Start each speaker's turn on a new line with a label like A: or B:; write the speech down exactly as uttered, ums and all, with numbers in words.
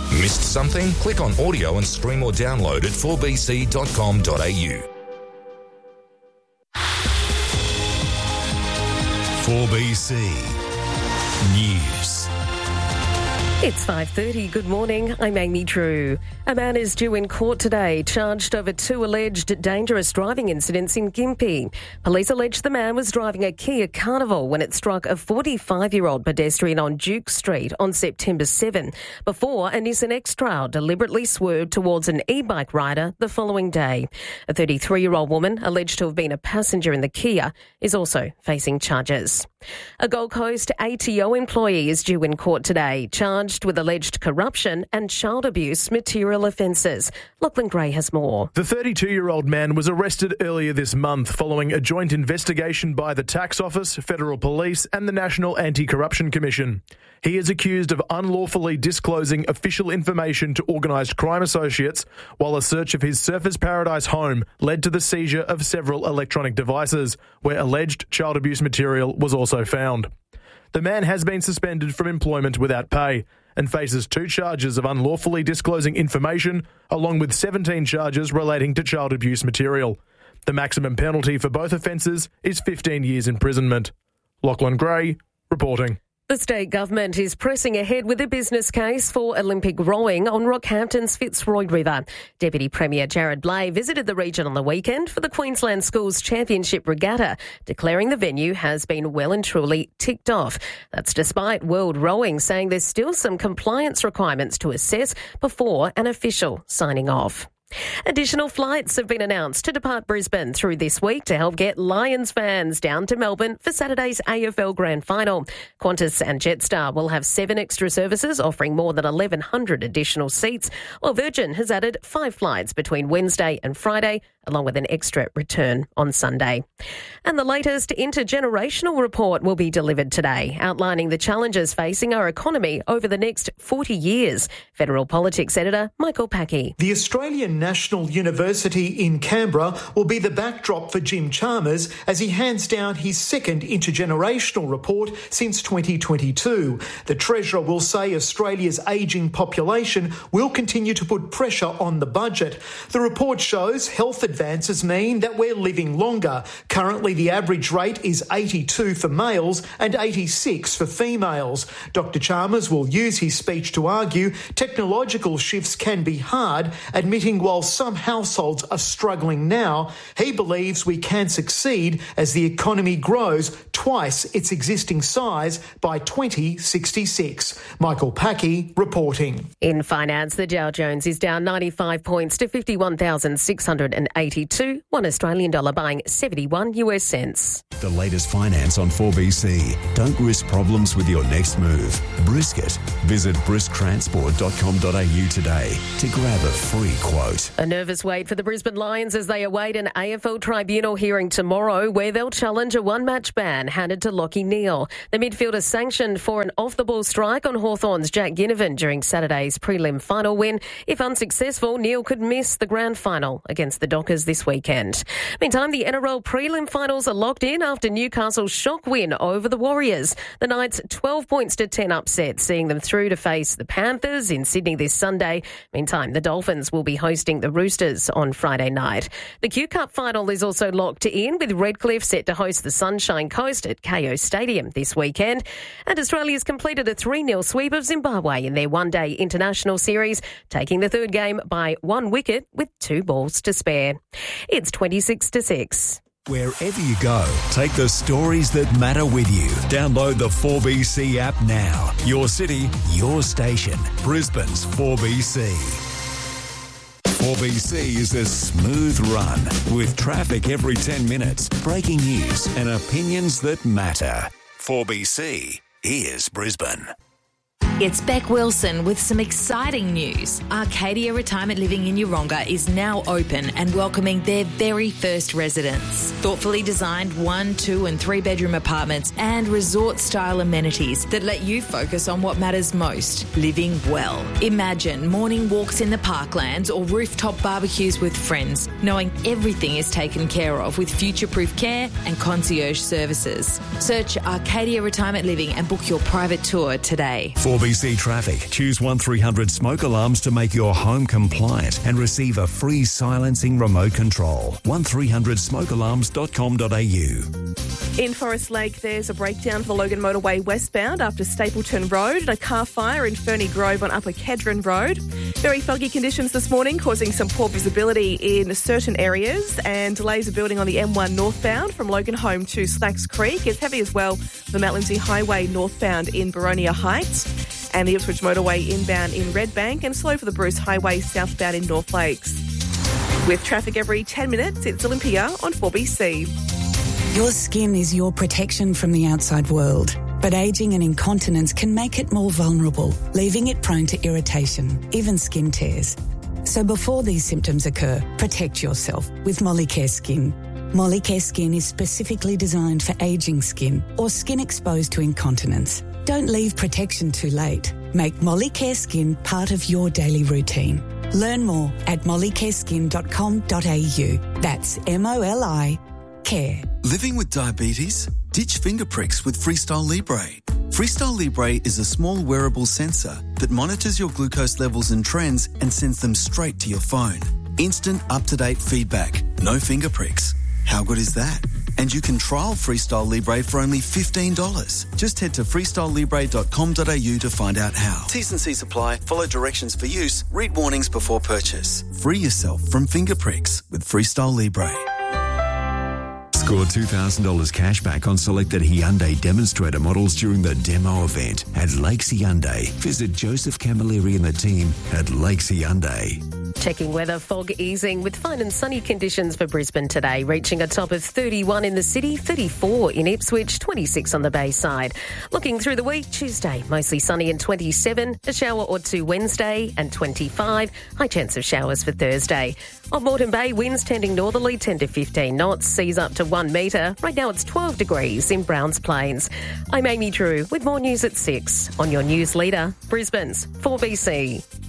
A: Missed something? Click on audio and stream or download at four b c dot com dot a u. four B C News.
B: It's five thirty. Good morning. I'm Amy Drew. A man is due in court today, charged over two alleged dangerous driving incidents in Gympie. Police allege the man was driving a Kia Carnival when it struck a forty-five-year-old pedestrian on Duke Street on September seventh, before a Nissan X-Trail deliberately swerved towards an e-bike rider the following day. A thirty-three-year-old woman, alleged to have been a passenger in the Kia, is also facing charges. A Gold Coast A T O employee is due in court today, charged with alleged corruption and child abuse material offences. Lachlan Gray has more.
C: The thirty-two-year-old man was arrested earlier this month following a joint investigation by the Tax Office, Federal Police and the National Anti-Corruption Commission. He is accused of unlawfully disclosing official information to organised crime associates, while a search of his Surfers Paradise home led to the seizure of several electronic devices, where alleged child abuse material was also found. The man has been suspended from employment without pay and faces two charges of unlawfully disclosing information, along with seventeen charges relating to child abuse material. The maximum penalty for both offences is fifteen years imprisonment. Lachlan Gray, reporting.
B: The state government is pressing ahead with a business case for Olympic rowing on Rockhampton's Fitzroy River. Deputy Premier Jared Blay visited the region on the weekend for the Queensland Schools Championship Regatta, declaring the venue has been well and truly ticked off. That's despite World Rowing saying there's still some compliance requirements to assess before an official signing off. Additional flights have been announced to depart Brisbane through this week to help get Lions fans down to Melbourne for Saturday's A F L Grand Final. Qantas and Jetstar will have seven extra services offering more than eleven hundred additional seats, while Virgin has added five flights between Wednesday and Friday, along with an extra return on Sunday. And the latest intergenerational report will be delivered today, outlining the challenges facing our economy over the next forty years. Federal Politics Editor Michael Packey.
D: The Australian National University in Canberra will be the backdrop for Jim Chalmers as he hands down his second intergenerational report since twenty twenty-two. The Treasurer will say Australia's ageing population will continue to put pressure on the budget. The report shows health advances mean that we're living longer. Currently, the average rate is eighty-two for males and eighty-six for females. Doctor Chalmers will use his speech to argue technological shifts can be hard, admitting while some households are struggling now, he believes we can succeed as the economy grows twice its existing size by twenty sixty-six. Michael Packey reporting.
B: In finance, the Dow Jones is down ninety-five points to fifty-one thousand six hundred eighty-two, one Australian dollar buying seventy-one US cents.
E: The latest finance on four B C. Don't risk problems with your next move. Brisket. Visit brisk transport dot com dot a u today to grab a free quote.
B: A nervous wait for the Brisbane Lions as they await an A F L tribunal hearing tomorrow where they'll challenge a one-match ban handed to Lachie Neale. The midfielder sanctioned for an off-the-ball strike on Hawthorn's Jack Ginnivan during Saturday's prelim final win. If unsuccessful, Neale could miss the grand final against the Dockers this weekend. Meantime, the N R L prelim finals are locked in after Newcastle's shock win over the Warriors. The Knights twelve points to ten upset, seeing them through to face the Panthers in Sydney this Sunday. Meantime, the Dolphins will be hosting the Roosters on Friday night. The Q Cup final is also locked in, with Redcliffe set to host the Sunshine Coast at K O Stadium this weekend. And Australia's completed a three nil sweep of Zimbabwe in their one-day international series, taking the third game by one wicket with two balls to spare. It's twenty-six to six.
E: Wherever you go, take the stories that matter with you. Download the four B C app now. Your city, your station. Brisbane's four B C. four B C is a smooth run with traffic every ten minutes, breaking news and opinions that matter. four B C, here's Brisbane.
F: It's Beck Wilson with some exciting news. Arcadia Retirement Living in Yeronga is now open and welcoming their very first residents. Thoughtfully designed one, two and three bedroom apartments and resort-style amenities that let you focus on what matters most, living well. Imagine morning walks in the parklands or rooftop barbecues with friends, knowing everything is taken care of with future-proof care and concierge services. Search Arcadia Retirement Living and book your private tour today.
E: four B B C Traffic. Choose one three hundred smoke alarms to make your home compliant and receive a free silencing remote control. one three hundred smoke alarms dot com dot a u.
G: In Forest Lake, there's a breakdown for the Logan Motorway westbound after Stapleton Road and a car fire in Ferny Grove on Upper Kedron Road. Very foggy conditions this morning, causing some poor visibility in certain areas, and delays are building on the M one northbound from Logan Home to Slacks Creek. It's heavy as well for the Mount Lindesay Highway northbound in Boronia Heights and the Ipswich Motorway inbound in Redbank, and slow for the Bruce Highway southbound in North Lakes. With traffic every ten minutes, it's Olympia on four B C.
H: Your skin is your protection from the outside world, but ageing and incontinence can make it more vulnerable, leaving it prone to irritation, even skin tears. So before these symptoms occur, protect yourself with Molicare Skin. Molicare Skin is specifically designed for ageing skin or skin exposed to incontinence. Don't leave protection too late. Make Molicare Skin part of your daily routine. Learn more at molicare skin dot com dot a u. That's M O L I care.
I: Living with diabetes? Ditch finger pricks with Freestyle Libre. Freestyle Libre is a small wearable sensor that monitors your glucose levels and trends and sends them straight to your phone. Instant up-to-date feedback. No finger pricks. How good is that? And you can trial Freestyle Libre for only fifteen dollars. Just head to freestyle libre dot com dot a u to find out how. T's and C's apply. Follow directions for use. Read warnings before purchase. Free yourself from finger pricks with Freestyle Libre.
E: Score two thousand dollars cash back on selected Hyundai demonstrator models during the demo event at Lakes Hyundai. Visit Joseph Camilleri and the team at Lakes Hyundai.
B: Checking weather, fog easing with fine and sunny conditions for Brisbane today, reaching a top of thirty-one in the city, thirty-four in Ipswich, twenty-six on the Bayside. Looking through the week, Tuesday, mostly sunny and twenty-seven, a shower or two Wednesday and twenty-five, high chance of showers for Thursday. On Moreton Bay, winds tending northerly ten to fifteen knots, seas up to one metre. Right now it's twelve degrees in Browns Plains. I'm Amy Drew with more news at six on your news leader, Brisbane's four B C.